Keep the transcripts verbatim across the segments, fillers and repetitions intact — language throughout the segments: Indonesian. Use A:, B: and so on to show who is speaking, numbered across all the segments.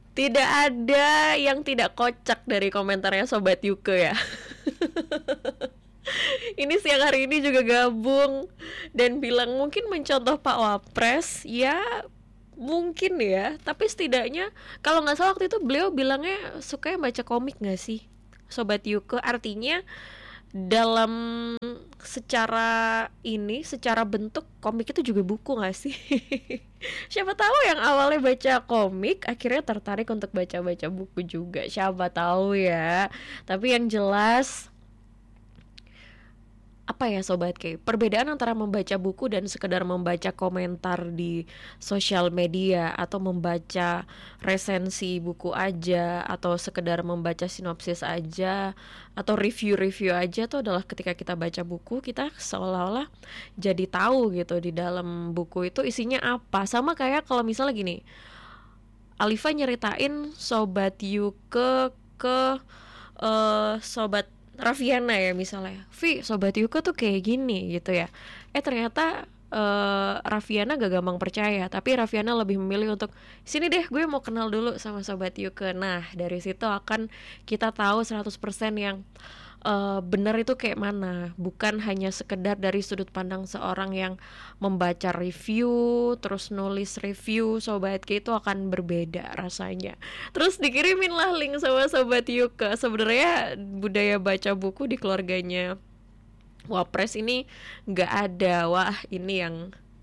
A: Tidak ada yang tidak kocak dari komentarnya Sobat Yuke ya. Ini siang hari ini juga gabung dan bilang mungkin mencontoh Pak Wapres. Ya mungkin ya, tapi setidaknya kalau nggak salah waktu itu beliau bilangnya suka baca komik nggak sih Sobat Yuke. Artinya dalam secara ini, secara bentuk komik itu juga buku nggak sih? Siapa tahu yang awalnya baca komik akhirnya tertarik untuk baca-baca buku juga, siapa tahu ya. Tapi yang jelas apa ya Sobat K, perbedaan antara membaca buku dan sekedar membaca komentar di sosial media, atau membaca resensi buku aja, atau sekedar membaca sinopsis aja, atau review-review aja, tuh adalah ketika kita baca buku kita seolah-olah jadi tahu gitu di dalam buku itu isinya apa. Sama kayak kalau misalnya gini, Alifa nyeritain Sobat Yuke ke uh, Sobat Raffiana ya misalnya, Vi, Sobat Yuke tuh kayak gini gitu ya. Eh ternyata uh, Raffiana gak gampang percaya, tapi Raffiana lebih memilih untuk sini deh gue mau kenal dulu sama Sobat Yuke. Nah dari situ akan kita tahu seratus persen yang uh, benar itu kayak mana. Bukan hanya sekedar dari sudut pandang seorang yang membaca review terus nulis review. Sobat K itu akan berbeda rasanya. Terus dikirimin lah link sama Sobat Yuke. Sebenarnya budaya baca buku di keluarganya Wapres ini nggak ada. Wah ini yang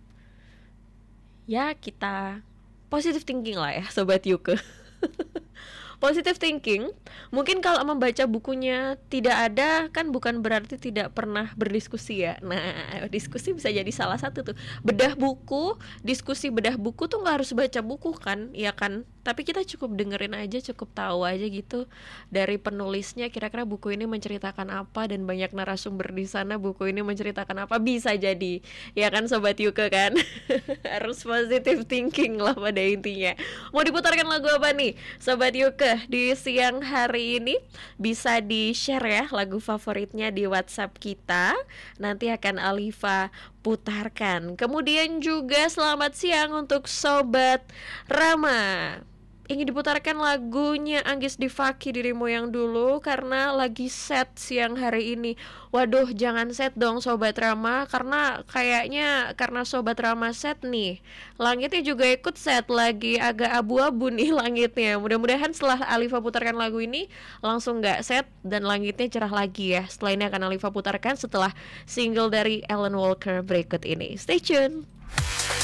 A: ya kita positive thinking lah ya Sobat Yuke. Positive thinking, mungkin kalau membaca bukunya tidak ada kan bukan berarti tidak pernah berdiskusi ya. Nah, diskusi bisa jadi salah satu tuh. Bedah buku, diskusi bedah buku tuh gak harus baca buku kan, ya kan? Tapi kita cukup dengerin aja, cukup tahu aja gitu dari penulisnya kira-kira buku ini menceritakan apa, dan banyak narasumber di sana buku ini menceritakan apa, bisa jadi. Ya kan Sobat Yuke kan? Harus positive thinking lah pada intinya. Mau diputarkan lagu apa nih Sobat Yuke di siang hari ini? Bisa di-share ya lagu favoritnya di WhatsApp kita. Nanti akan Alifa putarkan. Kemudian juga selamat siang untuk Sobat Rama. Ingin diputarkan lagunya Anggis Divaki, Dirimu Yang Dulu, karena lagi set siang hari ini. Waduh, jangan set dong Sobat Rama, karena kayaknya karena Sobat Rama set nih, langitnya juga ikut set, lagi agak abu-abu nih langitnya. Mudah-mudahan setelah Alifa putarkan lagu ini langsung gak set dan langitnya cerah lagi ya. Setelah ini akan Alifa putarkan setelah single dari Alan Walker berikut ini. Stay tune.